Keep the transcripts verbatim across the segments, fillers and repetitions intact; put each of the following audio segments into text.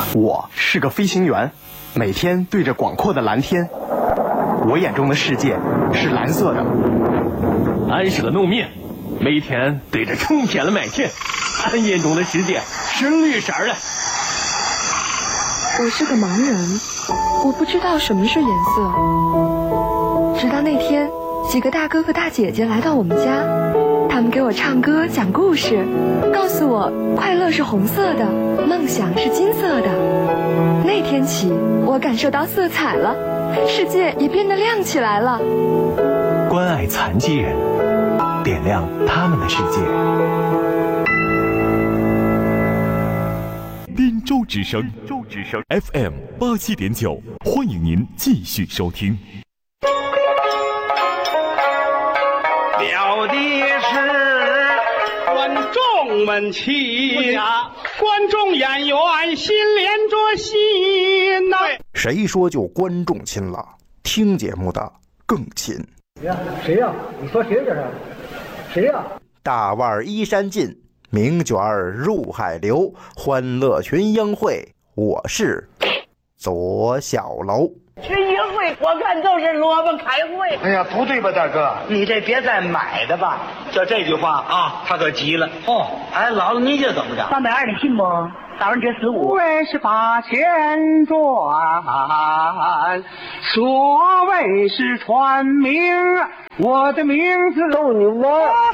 我是个飞行员，每天对着广阔的蓝天，我眼中的世界是蓝色的。 俺是个农民，每天对着成片的麦田，俺眼中的世界是绿色的。 我是个盲人，我不知道什么是颜色。直到那天，几个大哥哥大姐姐来到我们家，他们给我唱歌讲故事，告诉我快乐是红色的，梦想是金色的。那天起，我感受到色彩了，世界也变得亮起来了。 关爱残疾人，点亮他们的世界。 滨州之声，州之声 F M 八七点九，欢迎您继续收听。 表的是观众们亲呀，观众演员心连着心呐、啊。 谁说就观众亲了？听节目的更亲。 呀，谁呀？你说谁这是？谁呀？ 大腕衣衫尽，名卷入海流，欢乐群英会，我是左小楼。 群英会我看就是萝卜开会。 哎呀，不对吧，大哥？你这别再买的吧？就这句话啊，他可急了。哦，哎，姥姥，你这怎么着？ 三百二，你信不？打完折十五。 为是把钱赚，所谓是传名，我的名字逗你玩。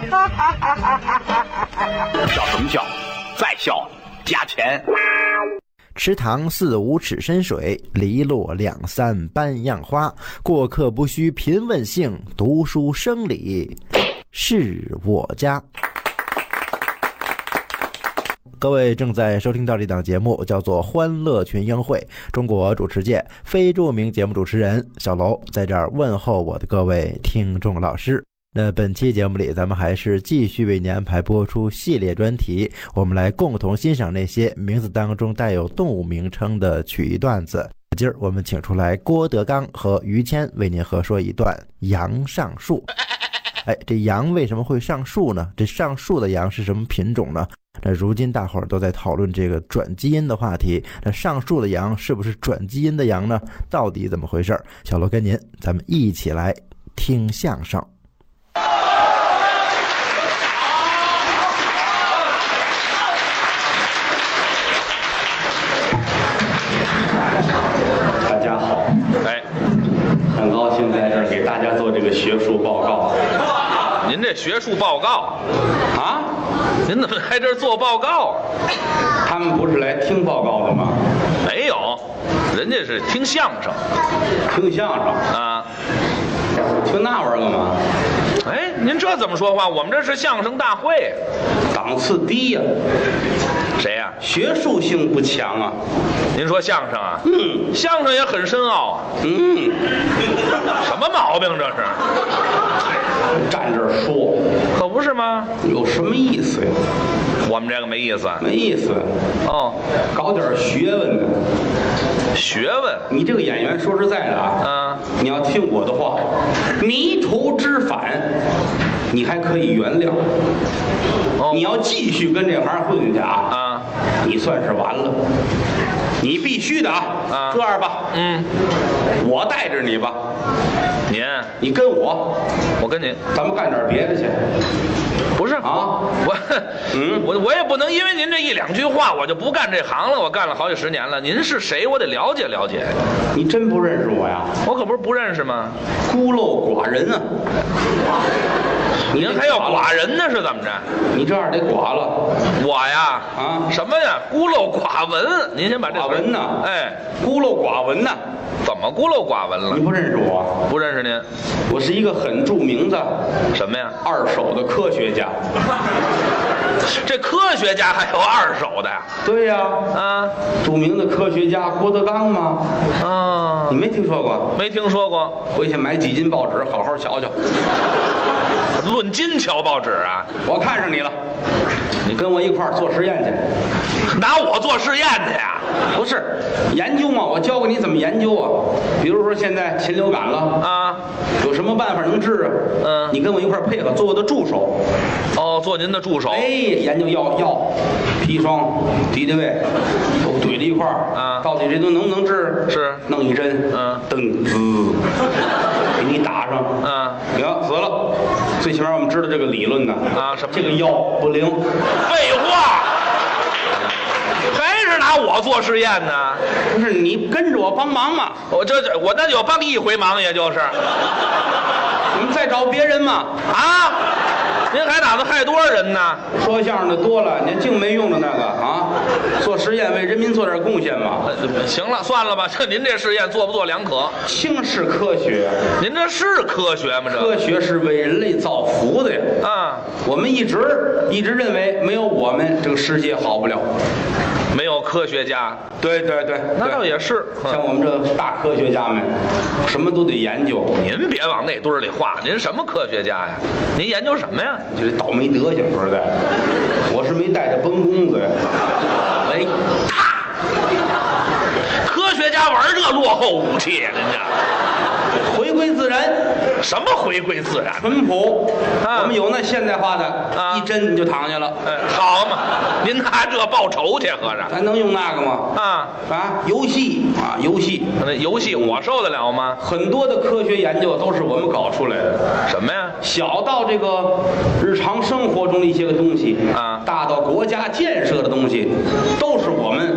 笑什么笑？再笑加钱。 池塘四五尺深水，篱落两三般样花。过客不须贫问姓，读书生理是我家。各位正在收听到这档节目叫做《欢乐群英会》，中国主持界非著名节目主持人小楼在这儿问候我的各位听众老师。那本期节目里，咱们还是继续为您安排播出系列专题，我们来共同欣赏那些名字当中带有动物名称的曲艺段子。今儿我们请出来郭德纲和于谦为您合说一段杨上树。哎，这杨为什么会上树呢？这上树的杨是什么品种呢？那如今大伙儿都在讨论这个转基因的话题，那上树的杨是不是转基因的杨呢？到底怎么回事？小罗跟您，咱们一起来听相声。 大家好，哎，很高兴在这儿给大家做这个学术报告。 您这学术报告啊？您怎么还这儿做报告？ 他们不是来听报告的吗？ 没有，人家是听相声。 听相声啊？ 听那玩意儿干嘛？ 哎，您这怎么说话？我们这是相声大会， 档次低呀、 啊。谁呀、啊？ 学术性不强啊。 您说相声啊？ 嗯， 相声也很深奥啊。 嗯， 什么毛病这是？ 站这儿说， 可不是吗？ 有什么意思呀？ 我们这个没意思， 没意思。 哦， 搞点学问的。 学问？ 你这个演员说实在的啊， 嗯， 你要听我的话，迷途知返，你还可以原谅。哦，你要继续跟这行混去啊， 啊， 你算是完了。你必须的啊！啊，这样吧， 嗯， 我带着你吧。 您， 你跟我， 我跟您， 咱们干点别的去。 不是啊， 我，嗯，我我也不能因为您这一两句话，我就不干这行了。我干了好几十年了，您是谁？我得了解了解。 你真不认识我呀？ 我可不是不认识吗？ 孤陋寡人啊！ 您还要寡人呢？是怎么着？ 你这样得寡了。 我呀， 啊， 什么呀？孤陋寡闻。您先把这寡闻呢？ 哎， 孤陋寡闻呢？ 怎么孤陋寡闻了？ 你不认识我？ 不认识您。 我是一个很著名的什么呀？ 二手的科学家。 这科学家还有二手的呀？ 对呀， 啊， 著名的科学家郭德纲吗？ 啊， 你没听说过？ 没听说过。 回去买几斤报纸，好好瞧瞧。 论斤瞧报纸啊？ 我看上你了，你跟我一块儿做实验去。 拿我做实验去呀？ 不是研究嘛，我教给你怎么研究啊。比如说现在禽流感了啊， 有什么办法能治啊？ 嗯， 你跟我一块配合，做我的助手。 哦，做您的助手。 哎，研究药药、砒霜、敌敌畏都怼在一块儿啊，到底这都能不能治？ 是， 弄一针， 嗯， 噔滋，给你打上， 嗯， 行，死了。最起码我们知道这个理论呢。 啊，什么？ 这个药不灵。 废话。还是拿我做实验呢？ 不是你跟着我帮忙嘛？ 我这这我那就帮一回忙，也就是。 你们再找别人嘛？ 啊？您还打算害多少人呢？ 说相声的多了，您净没用的那个啊！做实验为人民做点贡献嘛。 呃、行了，算了吧。这您这实验做不做两可？ 轻视科学。 您这是科学吗？这科学是为人类造福的呀。 啊， 我们一直一直认为没有我们这个世界好不了。 没有科学家， 对对对， 那倒也是。 像我们这大科学家们，什么都得研究。 您别往那堆儿里画，您什么科学家呀？您研究什么呀？ 这倒霉德行，说实在，我是没带着崩弓子呀。哎， 科学家玩这落后武器，人家回归自然。 什么回归自然？ 淳朴。 啊， 我们有那现代化的， 啊， 一针你就躺下了。 哎，好嘛，您拿这报仇去，合着？ 咱能用那个吗？ 啊啊，游戏啊，游戏。 那游戏我受得了吗？ 很多的科学研究都是我们搞出来的。 什么呀？ 小到这个日常生活中的一些个东西啊，大到国家建设的东西，都是我们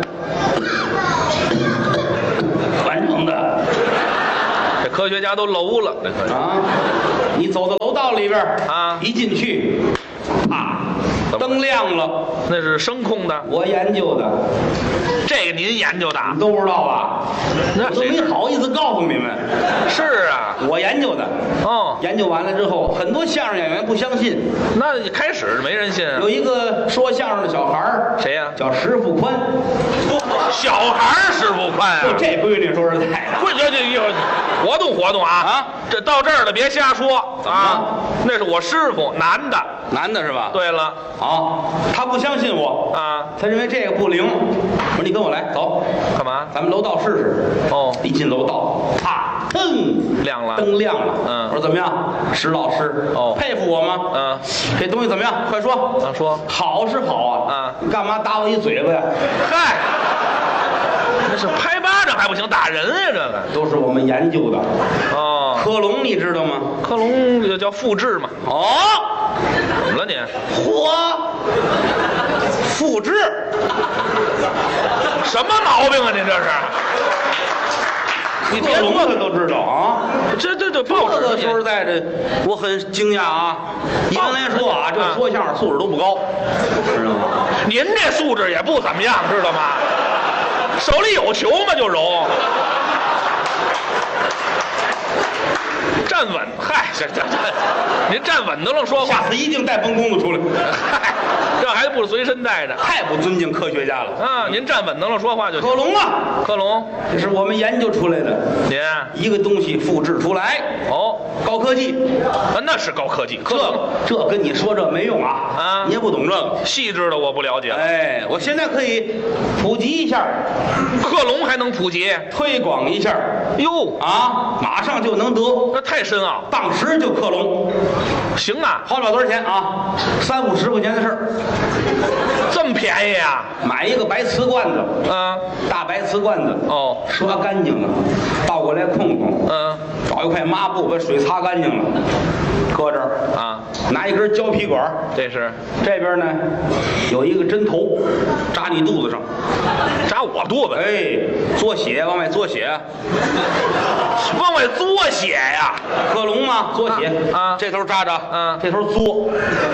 完成的。 这科学家都楼了，这科学啊！你走到楼道里边啊， 一进去，啊，灯亮了， 那是声控的， 我研究的。 这个您研究的？ 你都不知道吧？ 那都没好意思告诉你们。 是啊， 我研究的。 哦， 研究完了之后，很多相声演员不相信。 那开始没人信啊。 有一个说相声的小孩儿， 谁呀？ 叫石富宽。 小孩儿石富宽啊？ 就这闺女说实在的， 不这这一会儿活动活动啊啊！这到这儿了，别瞎说啊！那是我师傅，男的， 男的是吧？ 对了， 好，他不相信我啊， 他认为这个不灵。我说你跟我来，走， 干嘛？ 咱们楼道试试。 哦， 一进楼道，啪，噔， 亮了， 灯亮了。 嗯， 我说怎么样，石老师？ 哦， 佩服我吗？ 嗯， 这东西怎么样？快说。 啊，说好是好啊。 啊， 你干嘛打我一嘴巴呀？ 嗨，那是拍巴掌还不行，打人呀，这个都是我们研究的。 哦， 克隆你知道吗？ 克隆就叫复制嘛。 哦， 怎么了你？ 嚯，复制， 什么毛病啊？您这是？你克隆他都知道啊？ 这这这报纸这个说实在的，我很惊讶啊！一般来说啊，这说相声素质都不高，知道吗？ 您这素质也不怎么样，知道吗？手里有球嘛就揉。站稳，嗨，这这这，您站稳都能说话。 下次一定带崩弓子出来。 嗨，这还不随身带着， 太不尊敬科学家了啊！您站稳能了说话就行。 克隆啊， 克隆， 这是我们研究出来的。 您一个东西复制出来， 哦， 高科技， 啊，那是高科技。 这这跟你说这没用啊！ 啊， 你也不懂这个， 细致的我不了解。 哎，我现在可以普及一下， 克隆还能普及， 推广一下。 哟啊，马上就能得， 那太深奥， 当时就克隆。 行啊， 花不了多少钱啊，三五十块钱的事儿。 这么便宜啊？ 买一个白瓷罐子， 嗯， 大白瓷罐子， 哦， 刷干净了，倒过来控控， 嗯， 找一块抹布把水擦干净了，搁这儿啊， 拿一根胶皮管， 这是这边呢有一个针头，扎你肚子上， 扎我肚子， 哎，嘬血往外嘬血， 往外嘬血呀， 克隆吗？嘬血啊， 这头扎着， 嗯， 这头嘬。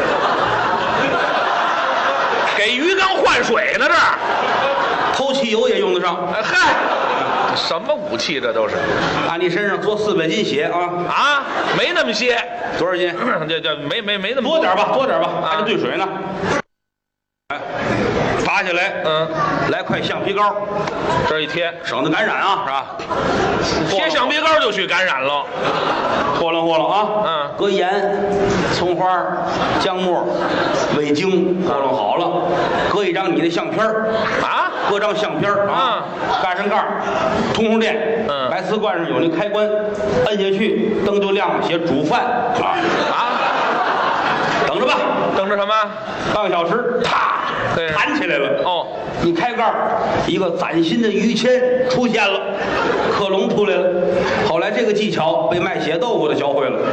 给鱼缸换水呢，这儿偷汽油也用得上。 哎嗨，什么武器这都是？ 打你身上嘬四百斤血啊！ 啊，没那么些， 多少斤？ 这这没没没那么多点吧，多点吧，还得兑水呢。哎，拔下来， 嗯， 来块橡皮膏， 这一贴， 省得感染啊，是吧？ 贴橡皮膏就去感染了， 和弄和弄啊， 嗯， 搁盐、葱花、姜末、味精，和弄好了，搁一张你的相片啊， 搁张相片啊，盖上盖儿，通风垫， 嗯， 白瓷罐上有那开关，摁下去灯就亮了，写煮饭啊啊， 等着吧， 等着什么？ 半个小时，啪，弹起来了。 哦， 一开盖儿，一个崭新的于谦出现了，克隆出来了。后来这个技巧被卖血豆腐的学会了。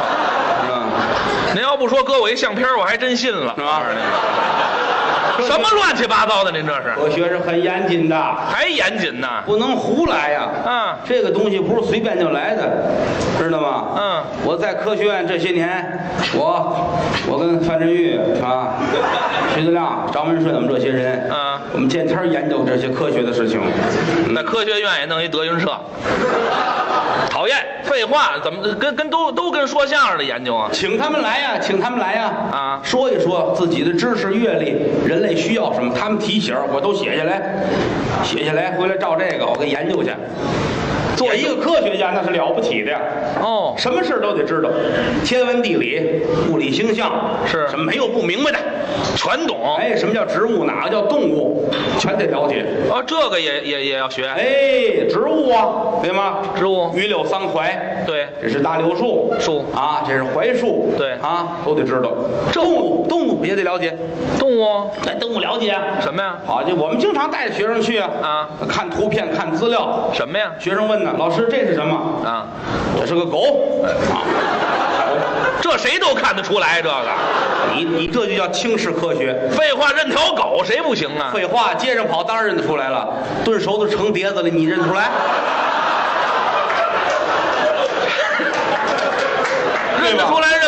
您要不说搁我一相片，我还真信了， 是吧？ 什么乱七八糟的？您这是？ 科学是很严谨的， 还严谨呢， 不能胡来呀。 嗯， 这个东西不是随便就来的，知道吗？ 嗯， 我在科学院这些年，我我跟范振钰啊、徐德亮、张文顺我们这些人， 嗯， 我们见天研究这些科学的事情。 那科学院也弄一德云社。讨厌，废话，怎么跟跟都都跟说相声的研究啊？ 请他们来呀，请他们来呀！ 啊， 说一说自己的知识阅历，人类需要什么，他们提醒我都写下来，写下来回来照这个我给研究去。做一个科学家那是了不起的呀！ 哦， 什么事都得知道，天文地理、物理星象是什么没有不明白的， 全懂。 哎，什么叫植物，哪个叫动物，全得了解。 哦，这个也也也要学。 哎，植物啊，对吗？ 植物， 榆柳桑槐， 对， 这是大柳树， 树啊，这是槐树， 对啊，都得知道。动物，动物也得了解。 动物， 哎，动物了解啊？ 什么呀？ 好，就我们经常带着学生去啊， 啊， 看图片，看资料。 什么呀？ 学生问呢，老师这是什么？ 啊， 这是个狗。啊， 这谁都看得出来，这个。 你你这就叫轻视科学。 废话，认条狗谁不行啊？ 废话，街上跑当然认得出来了，炖熟的成碟子了，你认出来？ 认得出来。